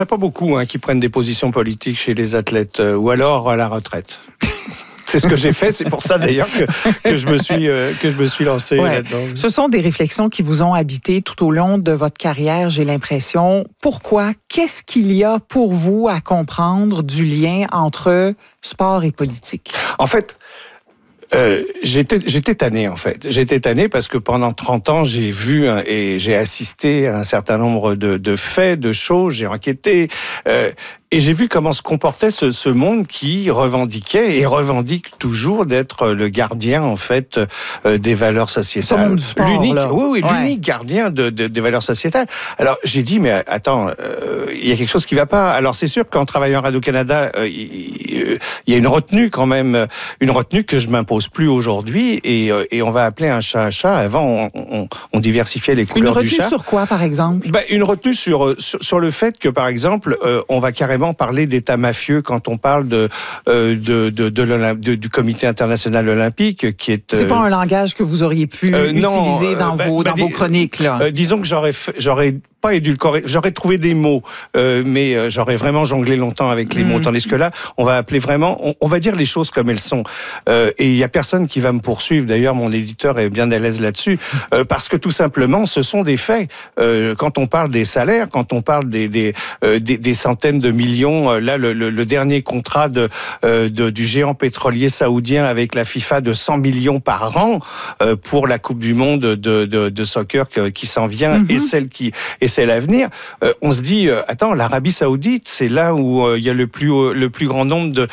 Il n'y en a pas beaucoup qui prennent des positions politiques chez les athlètes, ou alors à la retraite. C'est ce que j'ai fait, c'est pour ça d'ailleurs que je me suis lancé là-dedans. Ce sont des réflexions qui vous ont habité tout au long de votre carrière, j'ai l'impression. Pourquoi? Qu'est-ce qu'il y a pour vous à comprendre du lien entre sport et politique? En fait, j'étais tanné en fait. J'étais tanné parce que pendant 30 ans, j'ai vu et j'ai assisté à un certain nombre de faits, de choses, j'ai enquêté. Et j'ai vu comment se comportait ce monde qui revendiquait et revendique toujours d'être le gardien en fait des valeurs sociétales. Ce monde du sport, l'unique gardien des valeurs sociétales. Alors j'ai dit mais attends, il y a quelque chose qui va pas. Alors c'est sûr qu'en travaillant à Radio-Canada, il y a une retenue quand même, une retenue que je m'impose plus aujourd'hui et on va appeler un chat un chat. Avant on diversifiait les couleurs du chat. Une retenue sur quoi par exemple? Une retenue sur le fait que par exemple on va carrément parler d'État mafieux quand on parle du Comité international olympique, qui est. C'est pas un langage que vous auriez pu utiliser dans vos chroniques là. Disons que j'aurais pas édulcoré, j'aurais trouvé des mots, mais j'aurais vraiment jonglé longtemps avec les mots. Tandis que là, on va appeler vraiment, on va dire les choses comme elles sont. Et il y a personne qui va me poursuivre. D'ailleurs, mon éditeur est bien à l'aise là-dessus, parce que tout simplement, ce sont des faits. Quand on parle des salaires, quand on parle des centaines de millions, là, le dernier contrat du géant pétrolier saoudien avec la FIFA de 100 millions par an pour la Coupe du Monde de soccer qui s'en vient et c'est l'avenir. On se dit, attends, l'Arabie Saoudite, c'est là où il y a le plus grand nombre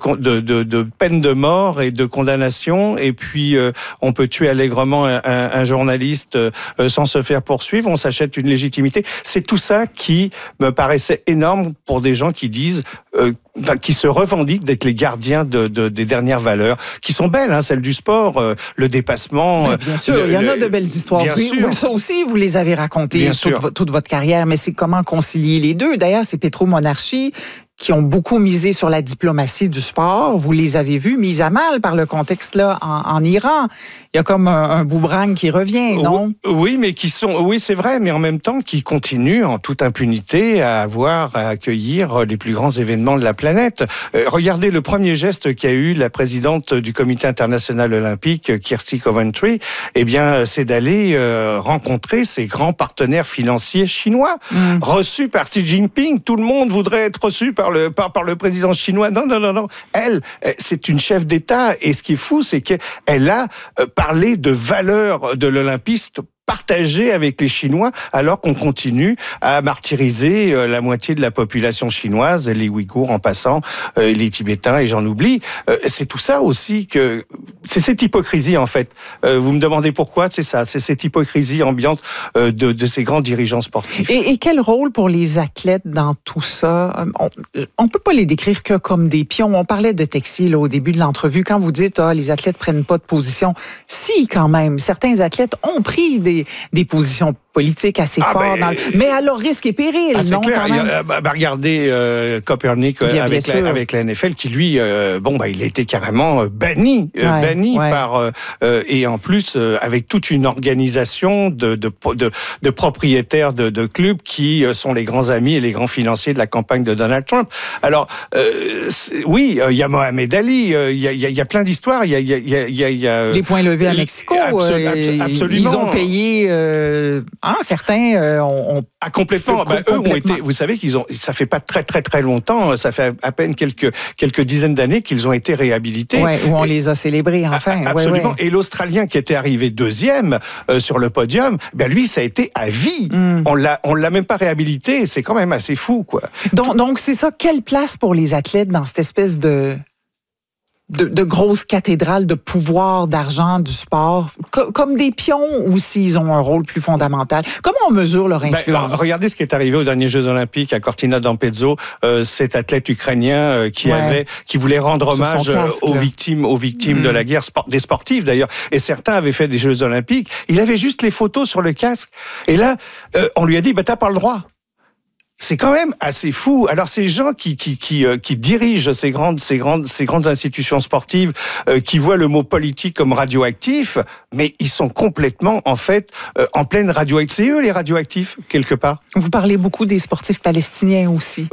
de peines de mort et de condamnations. Et puis, on peut tuer allègrement un journaliste sans se faire poursuivre. On s'achète une légitimité. C'est tout ça qui me paraissait énorme pour des gens qui disent, qui se revendiquent d'être les gardiens des dernières valeurs, qui sont belles, celles du sport, le dépassement. Mais bien sûr, il y en a de belles histoires. Ça aussi, vous les avez racontées toute votre carrière, mais c'est comment concilier les deux. D'ailleurs, c'est Pétro-Monarchie qui ont beaucoup misé sur la diplomatie du sport. Vous les avez vus mises à mal par le contexte là en Iran. Il y a comme un boomerang qui revient, non? Oui, mais c'est vrai, mais en même temps, qui continuent en toute impunité à accueillir les plus grands événements de la planète. Regardez le premier geste qu'a eu la présidente du Comité international olympique, Kirsty Coventry, c'est d'aller rencontrer ses grands partenaires financiers chinois, reçus par Xi Jinping. Tout le monde voudrait être reçu par le président chinois. Non. Elle, c'est une chef d'État. Et ce qui est fou, c'est qu'elle a parlé de valeurs de l'olympisme partagé avec les Chinois, alors qu'on continue à martyriser la moitié de la population chinoise, les Ouïghours en passant, les Tibétains, et j'en oublie. C'est tout ça aussi c'est cette hypocrisie en fait. Vous me demandez pourquoi? C'est ça, c'est cette hypocrisie ambiante de ces grands dirigeants sportifs. Et quel rôle pour les athlètes dans tout ça? On peut pas les décrire que comme des pions. On parlait de Texier au début de l'entrevue. Quand vous dites les athlètes prennent pas de position, si quand même, certains athlètes ont pris des positions politiques assez fortes, mais à leur risque et péril. C'est clair. Regardez Copernic avec la NFL qui lui, il a été carrément banni par et en plus avec toute une organisation de propriétaires de clubs qui sont les grands amis et les grands financiers de la campagne de Donald Trump. Alors il y a Mohamed Ali, il y a plein d'histoires. Il y a les points levés à Mexico. Absolument. Ils ont payé. Certains ont complètement. Eux ont été. Vous savez ça fait pas très très très longtemps. Ça fait à peine quelques dizaines d'années qu'ils ont été réhabilités. Où on les a célébrés enfin. Absolument. Ouais. Et l'Australien qui était arrivé deuxième sur le podium, lui ça a été à vie. On l'a même pas réhabilité. C'est quand même assez fou, quoi. Donc c'est ça. Quelle place pour les athlètes dans cette espèce de grosses cathédrales de pouvoir, d'argent, du sport, comme des pions, ou s'ils ont un rôle plus fondamental? Comment on mesure leur influence? Regardez ce qui est arrivé aux derniers Jeux Olympiques à Cortina d'Ampezzo, cet athlète ukrainien qui voulait rendre hommage aux victimes de la guerre, des sportifs d'ailleurs. Et certains avaient fait des Jeux Olympiques. Il avait juste les photos sur le casque. Et là, on lui a dit, t'as pas le droit. C'est quand même assez fou. Alors ces gens qui dirigent ces grandes institutions sportives, qui voient le mot politique comme radioactif, mais ils sont complètement en fait en pleine radioactivité. C'est eux les radioactifs quelque part. Vous parlez beaucoup des sportifs palestiniens aussi.